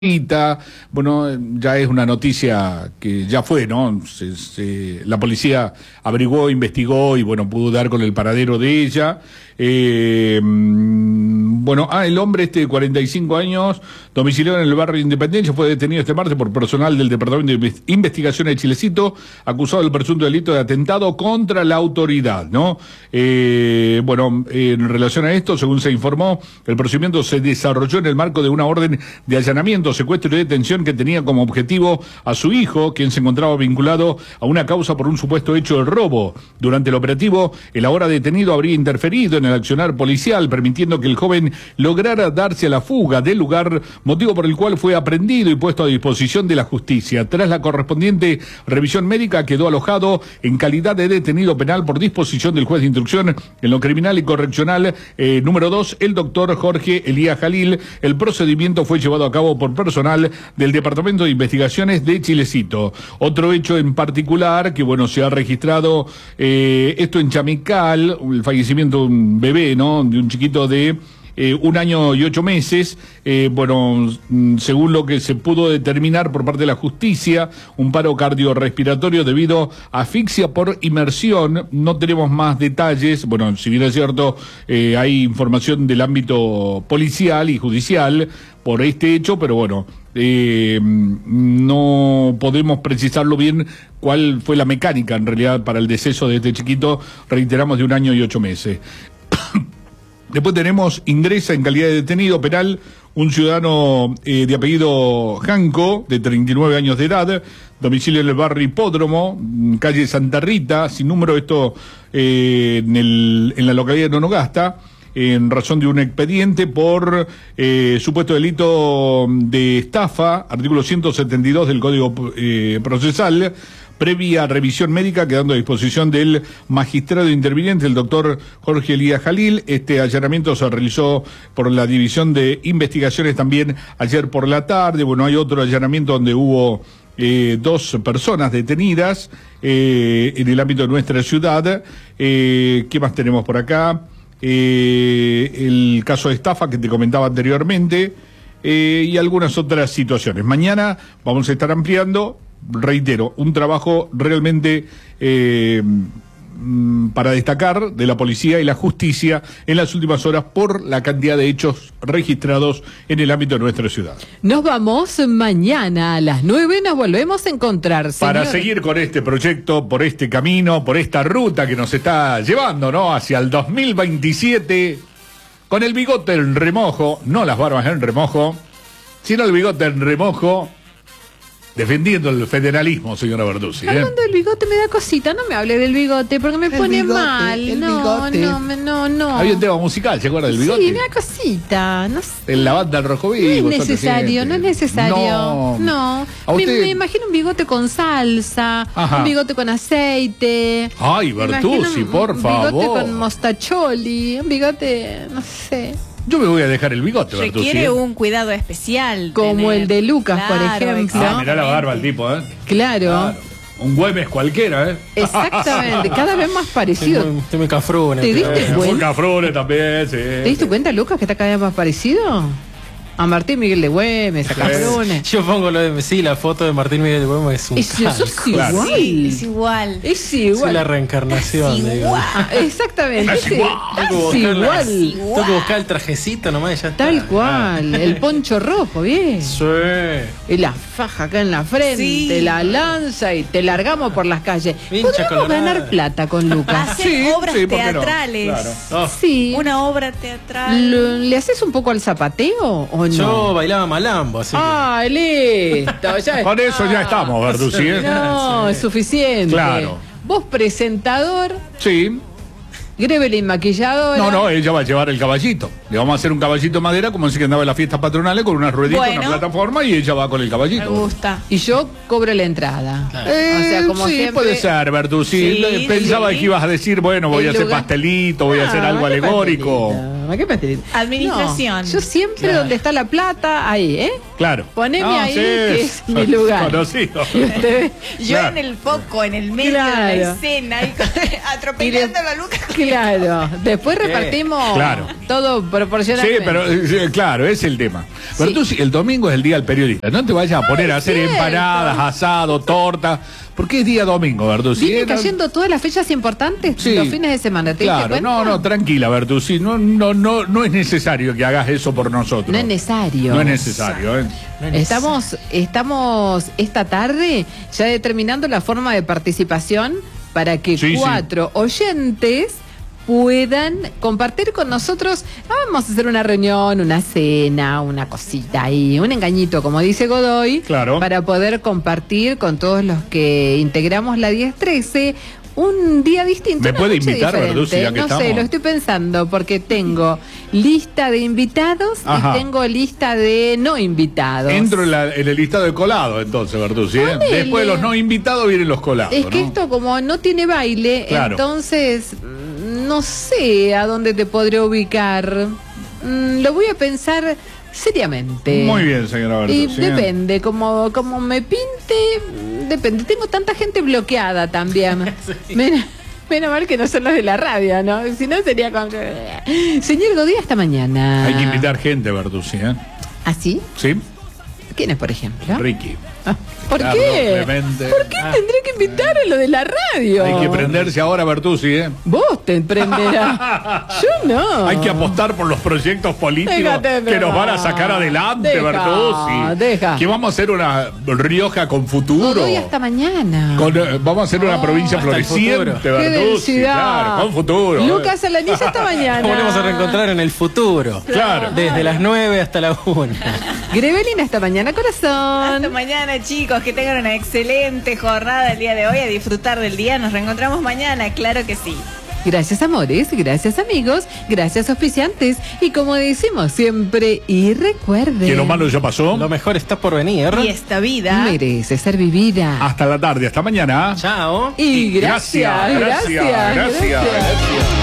Bueno, ya es una noticia que ya fue, ¿no? La policía averiguó, investigó y, bueno, pudo dar con el paradero de ella. El hombre de 45 años, domiciliado en el barrio Independencia, fue detenido este martes por personal del Departamento de Investigaciones de Chilecito, acusado del presunto delito de atentado contra la autoridad, ¿no? En relación a esto, según se informó, el procedimiento se desarrolló en el marco de una orden de allanamiento, secuestro y detención que tenía como objetivo a su hijo, quien se encontraba vinculado a una causa por un supuesto hecho de robo. Durante el operativo, el ahora detenido habría interferido en el accionar policial, permitiendo que el joven lograra darse a la fuga del lugar, motivo por el cual fue aprehendido y puesto a disposición de la justicia. Tras la correspondiente revisión médica, quedó alojado en calidad de detenido penal por disposición del juez de instrucción en lo criminal y correccional número 2, el doctor Jorge Elías Jalil. El procedimiento fue llevado a cabo por personal del Departamento de Investigaciones de Chilecito. Otro hecho en particular, que se ha registrado esto en Chamical, el fallecimiento de un bebé, ¿no? De un chiquito de 1 año y 8 meses, según lo que se pudo determinar por parte de la justicia, un paro cardiorrespiratorio debido a asfixia por inmersión. No tenemos más detalles, si bien es cierto, hay información del ámbito policial y judicial por este hecho, pero no podemos precisarlo bien cuál fue la mecánica en realidad para el deceso de este chiquito, reiteramos, de 1 año y 8 meses. Después ingresa en calidad de detenido penal un ciudadano de apellido Janco, de 39 años de edad, domicilio en el barrio Hipódromo, calle Santa Rita, sin número, esto en la localidad de Nonogasta, en razón de un expediente por supuesto delito de estafa, artículo 172 del Código Procesal, previa revisión médica, quedando a disposición del magistrado interviniente, el doctor Jorge Elías Jalil. Este allanamiento se realizó por la División de Investigaciones también ayer por la tarde. Hay otro allanamiento donde hubo 2 personas detenidas en el ámbito de nuestra ciudad. ¿Qué más tenemos por acá? El caso de estafa que te comentaba anteriormente, y algunas otras situaciones. Mañana vamos a estar ampliando, reitero, un trabajo realmente para destacar de la policía y la justicia en las últimas horas por la cantidad de hechos registrados en el ámbito de nuestra ciudad. Nos vamos mañana a las 9, nos volvemos a encontrar, señor. Para seguir con este proyecto, por este camino, por esta ruta que nos está llevando, ¿no?, hacia el 2027, con el bigote en remojo, no las barbas en remojo, sino el bigote en remojo, defendiendo el federalismo, señora Verduzzi. Hablando del bigote, me da cosita, no me hable del bigote porque me pone mal. No. Había un tema musical, ¿se acuerda del bigote? Sí, me da cosita, no sé. En la banda del Rojo Vivo. No es necesario. No. Me imagino un bigote con salsa, un bigote con aceite. Ay, Verduzzi, por favor. Un bigote con mostacholi, un bigote, no sé. Yo me voy a dejar el bigote, Verduzzi. Requiere un cuidado especial. Como el de Lucas, por ejemplo. Mirá la barba el tipo, ¿eh? Claro. Un Güemes cualquiera, ¿eh? Exactamente, cada vez más parecido. Usted me cafrone. ¿Te diste cuenta? Un cafrone también, sí. ¿Te diste cuenta, Lucas, que está cada vez más parecido? A Martín Miguel de Güemes, a Cafrone. Yo pongo la foto de Martín Miguel de Güemes es un Eso es igual. Sí, es igual. Es igual. Es la reencarnación. Exactamente. Es igual. Tengo que buscar el trajecito nomás y ya está. Tal cual. El poncho rojo, bien. Sí. Y la faja acá en la frente, la lanza y te largamos por las calles. Pincha ¿Podríamos ganar plata con Lucas? Hacer obras ¿por qué no? teatrales. Claro. Sí. Una obra teatral. ¿Le haces un poco al zapateo o no? Yo bailaba malambo, así listo. Ya con eso ya estamos, Verduzzi, ¿eh? No, es suficiente. Claro. Vos presentador, Sí. Grevelin maquilladora. No, ella va a llevar el caballito. Le vamos a hacer un caballito de madera, como si que andaba en las fiestas patronales, con una ruedita, una plataforma, y ella va con el caballito. Me gusta. Y yo cobro la entrada. Claro. O sea, como sí, siempre. puede ser, Verduzzi. Sí, Pensaba sí. que ibas a decir, voy a hacer lugar- pastelito, voy a hacer algo ¿qué alegórico. pastelito? ¿Qué pastelito? Administración. No, yo siempre donde está la plata, ahí, ¿eh? Claro. Poneme ahí, sí, que es mi lugar. Conocido. Y usted, Yo Claro. en el foco, en el medio de la escena, y atropellando a Lucas. Claro, después repartimos todo proporcionalmente. Sí, pero claro, ese es el tema. Pero tú, el domingo es el día del periodista. No te vayas a poner a hacer empanadas, asado, torta. Porque es día domingo, Bertuzzi. ¿Vienen cayendo todas las fechas importantes los fines de semana? ¿Te diste cuenta? No, tranquila, Bertuzzi. No es necesario que hagas eso por nosotros. No es necesario. No es necesario. Estamos esta tarde ya determinando la forma de participación para que 4 oyentes puedan compartir con nosotros. Vamos a hacer una reunión, una cena, una cosita ahí, un engañito, como dice Godoy, para poder compartir con todos los que integramos la 1013 un día distinto. ¿Me puede invitar, Bertuzzi, ya que no estamos? sé, lo estoy pensando, porque tengo lista de invitados y tengo lista de no invitados. Entro en el listado de colado, entonces, Bertuzzi. Después de los no invitados vienen los colados. Es que esto como no tiene baile, entonces no sé a dónde te podré ubicar. Lo voy a pensar seriamente. Muy bien, señora Bertuzzi. Y depende, como me pinte, depende. Tengo tanta gente bloqueada también. Menos mal que no son los de la radio, ¿no? Si no sería como... Señor Godoy, hasta mañana. Hay que invitar gente, Bertuzzi, ¿Ah, sí? Sí. ¿Quién es, por ejemplo? Ricky. ¿Por qué? ¿Por qué tendré que invitar a lo de la radio? Hay que prenderse ahora, Bertuzzi, Vos te prenderás. Yo no. Hay que apostar por los proyecos políticos que nos van a sacar adelante, Bertuzzi. Que vamos a hacer una Rioja con futuro. Hoy hasta mañana. Vamos a hacer una provincia floreciente, Bertuzzi. Claro, con futuro. Lucas Alanilla hasta mañana. Volvemos a reencontrar en el futuro. Claro. Desde las 9 hasta la 1. Grevelina, hasta mañana, corazón. Hasta mañana, chicos, que tengan una excelente jornada el día de hoy, a disfrutar del día. Nos reencontramos mañana, claro que sí. Gracias, amores, gracias, amigos, gracias, auspiciantes, y como decimos siempre, y recuerden que lo malo ya pasó, lo mejor está por venir, y esta vida merece ser vivida. Hasta la tarde, hasta mañana. Chao. Y gracias.